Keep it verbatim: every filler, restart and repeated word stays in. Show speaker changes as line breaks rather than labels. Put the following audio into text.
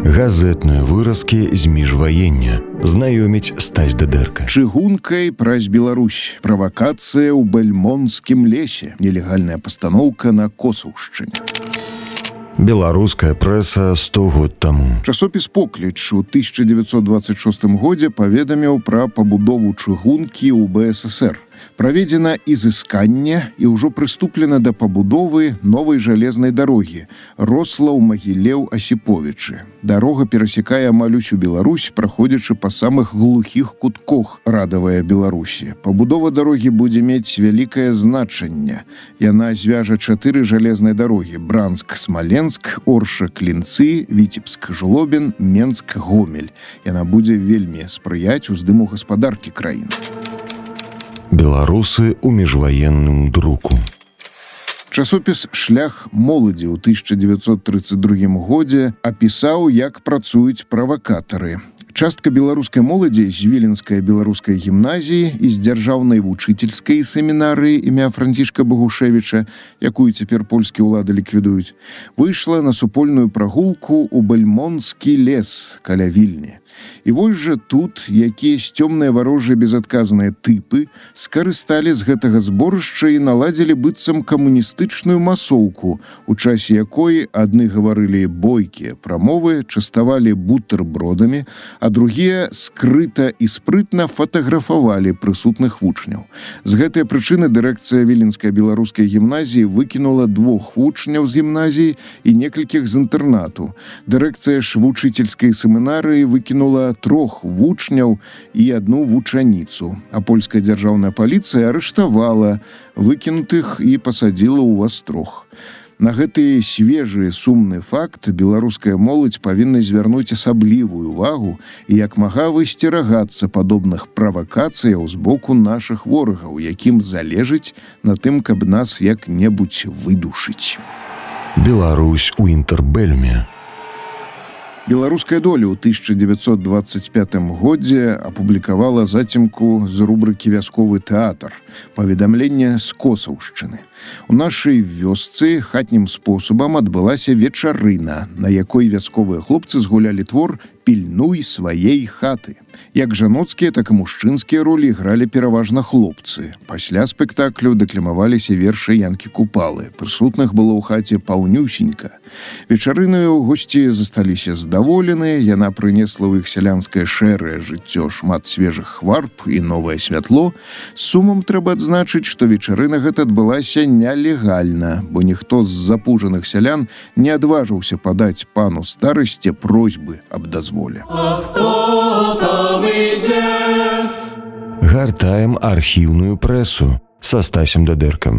Газетныя выразкі з міжваення. Знаёміць Стась Дадэрка.
Чыгункай праз Беларусь. Правакацыя ў Бальмонскім лесе. Нелегальная пастаноўка на Косаўшчыне.
Беларуская прэса сто год таму.
Часопіс «Покліч» у тысяча девятьсот двадцать шостым годзе паведаміў пра пабудову чыгункі ў бэ эс эс эр. Праведзена ізысканне і ўжо прыступлена да пабудовы новай жалезнай дарогі Рослаў-Магілеў-Асіповічы. Дарога перасякае амаль усю Беларусь, праходзячы па самых глухіх кутках радавая Беларусі. Пабудова дарогі будзе мець вялікае значэнне. Яна звяжа чатыры жалезнай дарогі: Бранск-Смаленск, Орша-Клінцы, Віцебск-Жлобін, Менск-Гомель. Яна будзе вельмі спрыяць уздыму гаспадаркі краіны.
Беларусы ў міжваенным друку.
Часопіс «Шлях моладзі» ў тысяча девятьсот тридцать другім годзе апісаў, як працуюць правакатары. Частка беларускай моладзі з Віленскай беларускай гімназіі і з дзяржаўнай вучыцельскай семінарыі імя Францішка Багушевіча, якую цяпер польскія ўлады ліквідуюць, выйшла на супольную прагулку ў Бальмонскі лес каля Вільні. І вось жа тут якіясь цёмныя варожыя безадказныя тыпы скарысталі з гэтага зборышча і наладзілі быццам камуністычную масоўку, у часе якой адны гаварылі бойкія прамовы, частавалі бутэрбродамі, а другія скрыта і спрытна фатаграфавалі прысутных вучняў. З гэтай прычыны дырэкцыя Віленскай беларускай гімназіі выкінула двух вучняў з гімназіі і некалькіх з інтэрнату. Дырэкцыя ж вучыцельскай семінарыі выкінула трох вучняў і адну вучаніцу, а польская дзяржаўная паліцыя арыштавала выкінутых і пасадзіла ў вастрог. На гэты свежы сумны факт беларуская моладзь павінна звярнуць асаблівую увагу і як мага высцерагацца падобных правакацыяў з боку нашых ворагаў, якім залежыць на тым, каб нас як-небудзь выдушыць.
Беларусь у інтэрбэльме.
Беларуская доля ў тысяча девятьсот двадцать пятым годзе апублікавала зацемку з рубрыкі «Вясковы тэатр» паведамленне з Косаўшчыны. У нашай вёсцы хатнім спосабам адбылася вечарына, на якой вясковыя хлопцы згулялі твор «Пільнуй сваей хаты». Як жаноцкія, так і мужчынскія ролі гралі пераважна хлопцы. Пасля спектаклю дэкламаваліся вершы Янкі Купалы. Прысутных было ў хаце паўнюсенька. Вечарынаю госці засталіся здаволеныя, яна прынесла ў іх сялянскае шэрае жыццё шмат свежых хварб і новае святло. З сумам трэба адзначыць, што вечарына гэта адбылася нелегальна, бо ніхто з запужаных сялян не адважыўся падаць пану старасці просьбы аб дазволе.
А хто там ідзе?
Гартаем архіўную прэсу са Стасем Дадэркам.